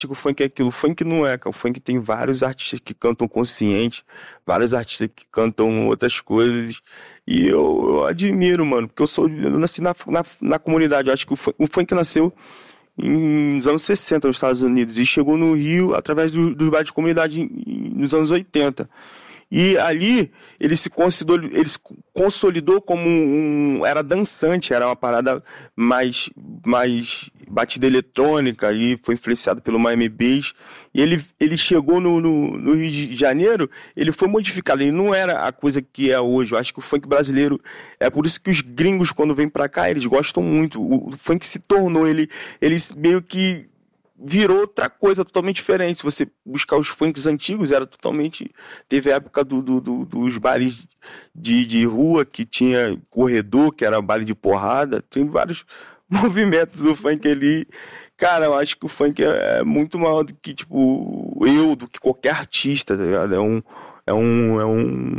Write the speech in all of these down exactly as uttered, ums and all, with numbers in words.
o funk é aquilo. O funk não é, cara. O funk tem vários artistas que cantam consciente, vários artistas que cantam outras coisas. E eu, eu admiro, mano, porque eu sou. Eu nasci na, na, na comunidade. Eu acho que o funk, o funk nasceu em- nos anos sessenta nos Estados Unidos e chegou no Rio através do- dos bares de comunidade em- nos anos oitenta. E ali ele se consolidou, ele se consolidou como um, era dançante, era uma parada mais, mais batida eletrônica e foi influenciado pelo Miami Bass. E ele, ele chegou no, no, no Rio de Janeiro, ele foi modificado, ele não era a coisa que é hoje. Eu acho que o funk brasileiro, é por isso que os gringos, quando vêm pra cá, eles gostam muito. O, o funk se tornou, ele, eles meio que virou outra coisa totalmente diferente. Se você buscar os funks antigos, era totalmente... Teve a época do, do- do- dos bares de, de rua, que tinha corredor, que era baile de porrada. Tem vários movimentos do funk ali. Cara, eu acho que o funk é, é muito maior do que, tipo, eu, do que qualquer artista, tá ligado? É um... É um... É um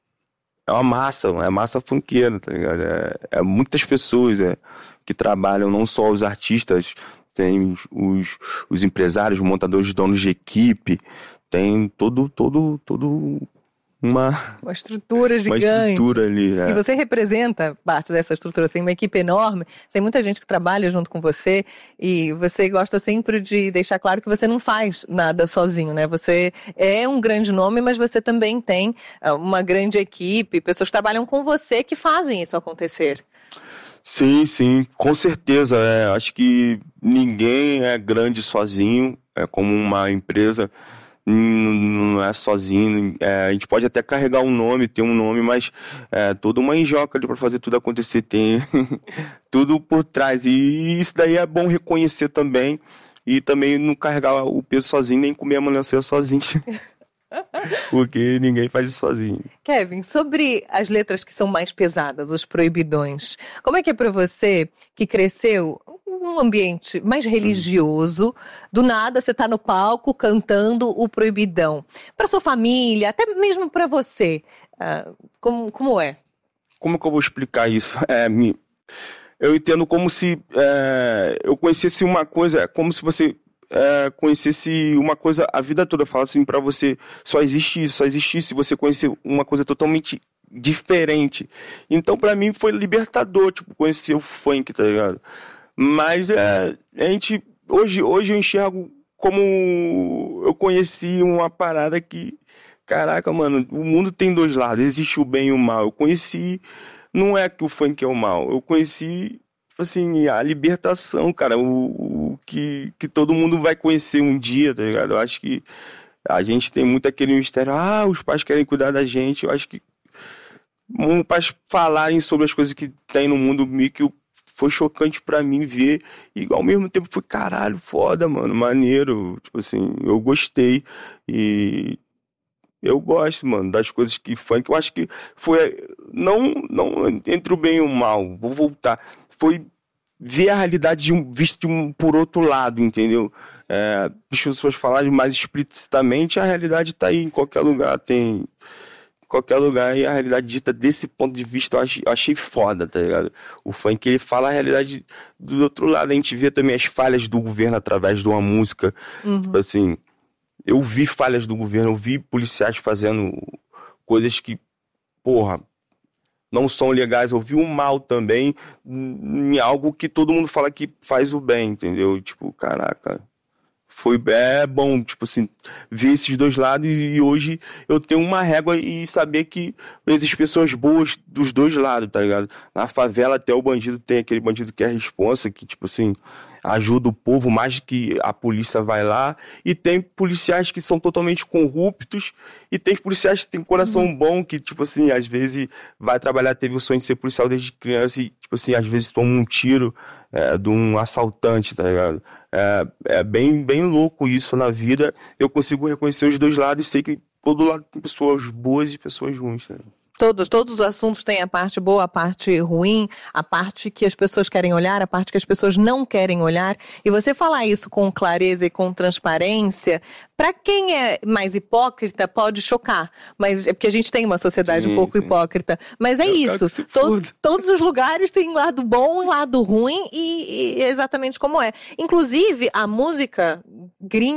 é uma massa, é massa funkeira, tá ligado? É, é muitas pessoas é, que trabalham, não só os artistas, tem os, os empresários, montadores, donos de equipe, tem todo, todo, todo uma, Uma estrutura uma gigante. estrutura ali. É. E você representa parte dessa estrutura, assim, uma equipe enorme, tem muita gente que trabalha junto com você e você gosta sempre de deixar claro que você não faz nada sozinho, né? Você é um grande nome, mas você também tem ah, uma grande equipe, pessoas que trabalham com você que fazem isso acontecer. Sim, sim, com certeza. É, acho que ninguém é grande sozinho, é como uma empresa, n- não é sozinho. É, a gente pode até carregar um nome, ter um nome, mas é toda uma enjoca ali para fazer tudo acontecer, tem tudo por trás. E isso daí é bom reconhecer também, e também não carregar o peso sozinho, nem comer a melancia sozinho, porque ninguém faz isso sozinho. Kevin, sobre as letras que são mais pesadas, os proibidões, como é que é pra você que cresceu num ambiente mais religioso, do nada você tá no palco cantando o proibidão? Pra sua família, até mesmo pra você, ah, como, como é? Como que eu vou explicar isso? É, me- eu entendo como se é, eu conhecesse uma coisa, é como se você é, conhecesse uma coisa a vida toda. Eu falo assim pra você, só existe isso, só existe isso, e você conhecer uma coisa totalmente diferente. Então pra mim foi libertador, tipo, conhecer o funk, tá ligado? Mas é, a gente, hoje, hoje eu enxergo como eu conheci uma parada que, caraca, mano, o mundo tem dois lados, existe o bem e o mal. Eu conheci, não é que o funk é o mal, eu conheci, tipo assim, a libertação, cara, o, o que, que todo mundo vai conhecer um dia, tá ligado? Eu acho que a gente tem muito aquele mistério, ah, os pais querem cuidar da gente. Eu acho que um, pais falarem sobre as coisas que tem no mundo, meio que foi chocante pra mim ver, e ao mesmo tempo foi, caralho, foda, mano, maneiro, tipo assim, eu gostei, e eu gosto, mano, das coisas que funk. Eu acho que foi, não, não entre o bem e o mal, vou voltar. Foi ver a realidade de um, visto de um, por outro lado, entendeu? É, as pessoas falarem mais explicitamente, a realidade tá aí em qualquer lugar, tem... em qualquer lugar, e a realidade dita desse ponto de vista eu achei, eu achei foda, tá ligado? O funk, ele fala a realidade do outro lado. A gente vê também as falhas do governo através de uma música. Tipo assim, eu vi falhas do governo, eu vi policiais fazendo coisas que, porra, não são legais. Eu vi o mal também em algo que todo mundo fala que faz o bem, entendeu? Tipo, caraca, foi é bom, tipo assim, ver esses dois lados, e hoje eu tenho uma régua e saber que existem pessoas boas dos dois lados, tá ligado? Na favela até o bandido tem aquele bandido que é responsa, que tipo assim, ajuda o povo mais que a polícia vai lá, e tem policiais que são totalmente corruptos, e tem policiais que têm coração bom, que tipo assim, às vezes vai trabalhar, teve o sonho de ser policial desde criança e tipo assim, às vezes toma um tiro é, de um assaltante, tá ligado? É, é bem, bem louco isso na vida. Eu consigo reconhecer os dois lados e sei que todo lado tem pessoas boas e pessoas ruins, né? Todos, todos os assuntos têm a parte boa, a parte ruim, a parte que as pessoas querem olhar, a parte que as pessoas não querem olhar. E você falar isso com clareza e com transparência, para quem é mais hipócrita, pode chocar. Mas é porque a gente tem uma sociedade sim, um pouco sim. hipócrita. Mas é Eu isso. To- todos os lugares têm lado bom e lado ruim, e, e é exatamente como é. Inclusive, a música gringa